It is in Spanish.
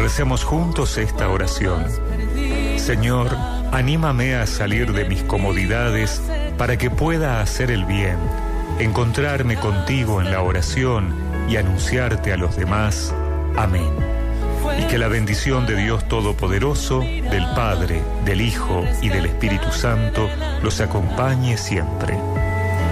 Recemos juntos esta oración. Señor, anímame a salir de mis comodidades para que pueda hacer el bien, encontrarme contigo en la oración y anunciarte a los demás. Amén. Y que la bendición de Dios Todopoderoso, del Padre, del Hijo y del Espíritu Santo los acompañe siempre.